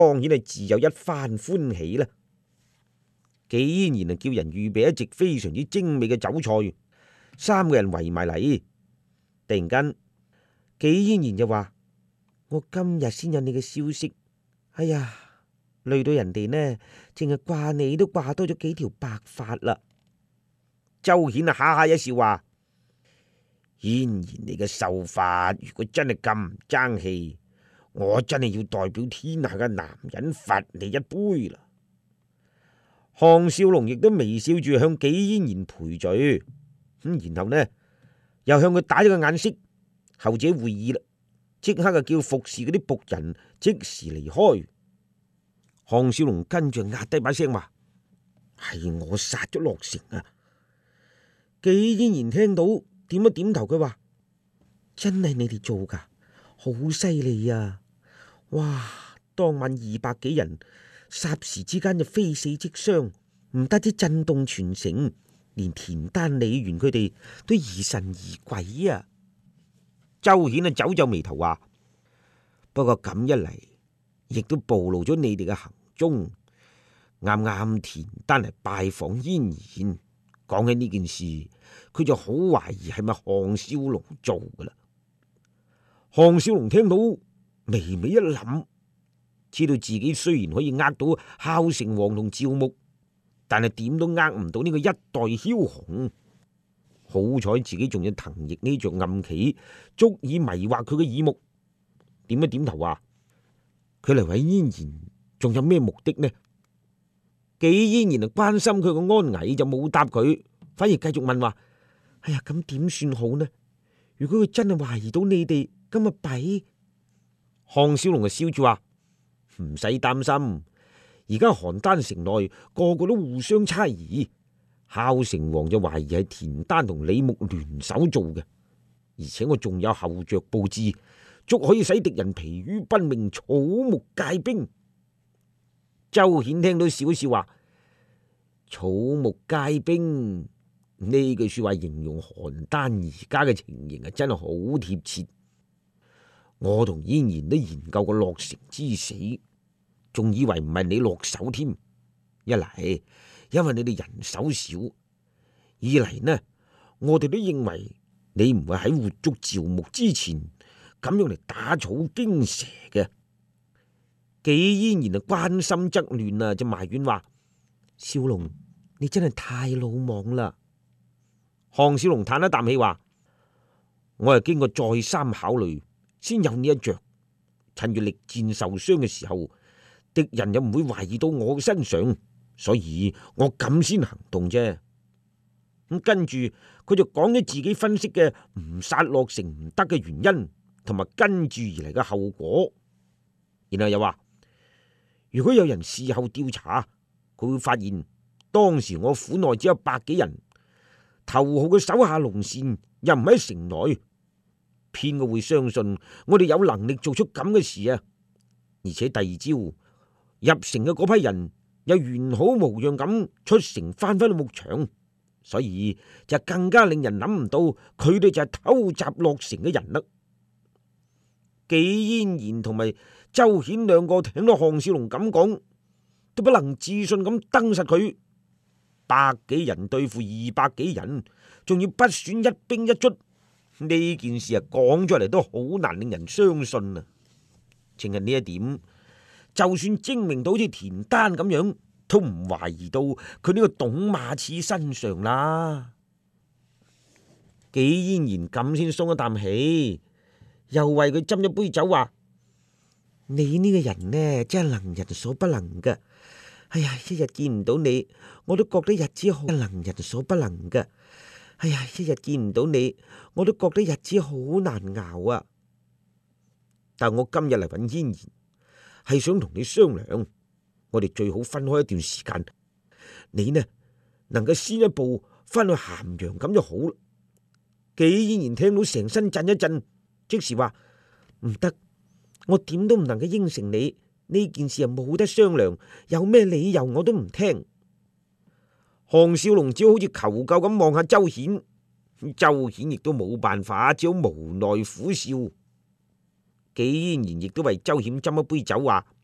當然係自有一番歡喜啦。紀嫣然叫人預備一席非常之精美嘅酒菜，三個人圍埋嚟。突然間，紀嫣然就話：我今日先有你嘅消息，哎呀，累到人哋呢，淨係掛你都掛多咗幾條白髮啦。周顯啊，哈哈一笑話：嫣然你嘅秀髮，如果真係咁唔爭氣，我真係要代表天下嘅男人罰你一杯啦。項少龍亦都微笑住向紀嫣然賠罪，然後呢又向佢打咗個眼色，後者會意啦，即刻就叫服侍嗰啲僕人即時離開。項少龍跟住壓低把聲話：係我殺咗樂成啊！紀嫣然聽到點一點頭，佢話：真係你哋做噶，好犀利啊！哇，當晚200幾人，霎時之間就非死即傷，唔單止震動全城，連田丹、李元佢哋都疑神疑鬼啊！周顯啊皺皺眉頭話：不過咁一嚟，亦都暴露咗你哋嘅行蹤。啱啱田丹嚟拜訪嫣然，講起呢件事，佢就好懷疑係咪項少龍做噶啦。項少龍聽到微微一諗，知道自己雖然可以呃到孝成王同趙牧，但係點都呃唔到呢個一代梟雄。好彩自己仲有藤易呢着暗棋，足以迷惑佢嘅耳目。點一點頭話：佢嚟揾嫣然，仲有咩目的呢？紀嫣然啊關心佢個安危，就冇答佢，反而繼續問話：哎呀，咁點算好呢？如果佢真係懷疑到你哋，咁啊弊。項少龍就笑住話：唔使擔心，而家邯鄲城內個個都互相猜疑，孝成王就懷疑係田丹同李牧聯手做嘅，而且我仲有後着布置，足可以使敵人疲於奔命，草木皆兵。周顯聽到笑一笑話：草木皆兵呢句說話形容邯鄲而家嘅情形啊，真係好貼切。我同嫣然都研究過樂成之死，仲以為唔係你落手添。一嚟因為你哋人手少，二嚟呢，我哋都認為你唔會喺活捉趙牧之前咁樣嚟打草驚蛇嘅。紀嫣然啊關心則亂啊，就埋怨話：少龍，你真係太魯莽啦。項少龍嘆一啖氣話：我係經過再三考慮，先有呢一着。趁住力戰受傷嘅時候，敵人又唔會懷疑到我嘅身上，所以我咁先行動啫。咁跟住佢就講咗自己分析嘅唔殺樂成唔得嘅原因，同埋跟住而嚟嘅後果。然後又話：如果有人事後調查，佢會發現當時我府內只有100幾人，頭號嘅手下龍善又唔喺城內，邊個會相信我哋有能力做出咁嘅事啊？而且第二朝入城嘅嗰批人又完好無恙咁出城翻返到牧場，所以就更加令人諗唔到佢哋就係偷襲樂城嘅人啦。紀嫣然同埋周顯兩個聽到項少龍咁講，都不能置信咁瞪實佢。100幾人對付200幾人，仲要不選一兵一卒，呢件事啊講出嚟都好難令人相信啊！淨係呢一點，就算精明到好似田丹咁樣，都唔懷疑到佢呢個董馬刺身上啦。紀嫣然咁先鬆一啖氣，又為佢斟一杯酒，話：你呢個人呢，真係能人所不能噶。哎呀，一日見唔到你，我都覺得日子好能人所不能噶。哎呀，一日見唔到你，我都覺得日子好難熬啊！但我今日嚟揾嫣然，係想同你商量，我哋最好分開一段時間。你呢，能夠先一步翻去咸陽咁就好啦。紀嫣然聽到成身震一震，即時話：唔得，我點都唔能夠應承你。呢件事係冇得商量，有咩理由我都唔聽。項少龍只好似求救咁望下周顯，周顯亦都冇辦法，只好無奈苦笑。紀嫣然亦都為周顯斟一杯酒，話：